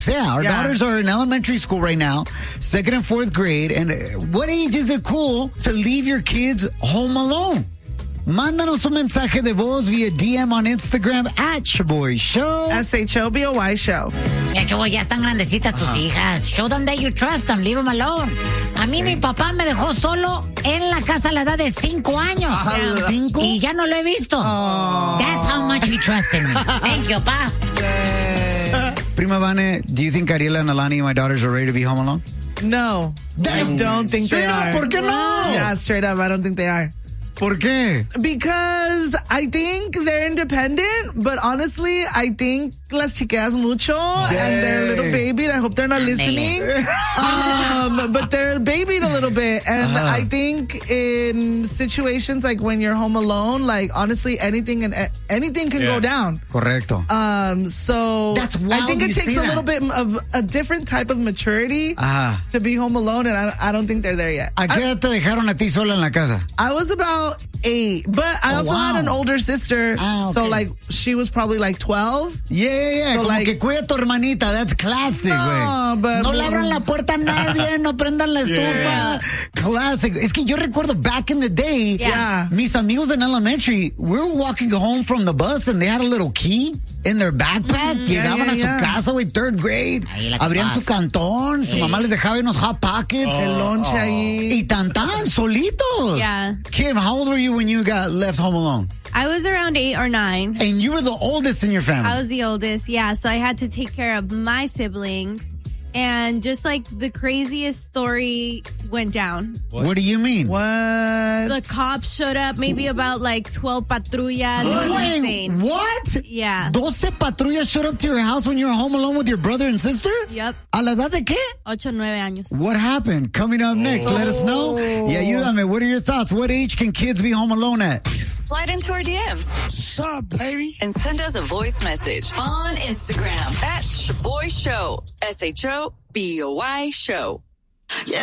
Yeah, our daughters are in elementary school right now, 2nd and 4th grade. And what age is it cool to leave your kids home alone? Mándanos un mensaje de voz via DM on Instagram at Shoboy Show. SHOBOY Show. Ya, Shoboy, ya están grandecitas tus hijas. Show them that you trust them. Leave them alone. A mí mi papá me dejó solo en la casa a la edad de 5 años. ¿5? Y ya no lo he visto. That's how much he trusted me. Thank you, pa. Prima Vane, do you think Ariela and Alani, my daughters, are ready to be home alone? No, I don't think they are. ¿Por qué no? Yeah, straight up, I don't think they are. ¿Por qué? Because I think they're independent, but honestly, I think las chiqueas mucho and they're a little baby. I hope they're not listening. But they're babied a little bit. And I think in situations like when you're home alone, like honestly, anything can go down. Correcto. So That's wild I think it you takes say a that. little bit of a different type of maturity to be home alone, and I don't think they're there yet. ¿A qué edad te dejaron a ti sola en la casa? I was about 8, but I also had an older sister, so like she was probably like 12. Yeah. So Como like, que cuida a tu hermanita. That's classic, güey. but No le abran la puerta a nadie, no prendan la estufa. Classic. Es que yo recuerdo back in the day, mis amigos in elementary, we were walking home from the bus and they had a little key in their backpack. Llegaban a su casa, güey, 3rd grade. Abrían su cantón, su mamá les dejaba unos hot pockets. El lonche ahí. Y tan solitos. Yeah. Kim, how old were you when you got left home alone? I was around 8 or 9. And you were the oldest in your family. I was the oldest, yeah. So I had to take care of my siblings. And just like the craziest story went down. What do you mean? What? The cops showed up, maybe about like 12 patrullas. It was insane. What? Yeah. 12 patrullas showed up to your house when you were home alone with your brother and sister? Yep. ¿A la edad de qué? 8, 9 años. What happened? Coming up next, let us know. Y ayúdame, what are your thoughts? What age can kids be home alone at? Slide into our DMs. What's up, baby? And send us a voice message on Instagram at Shoboy Show. SHOBOY Show.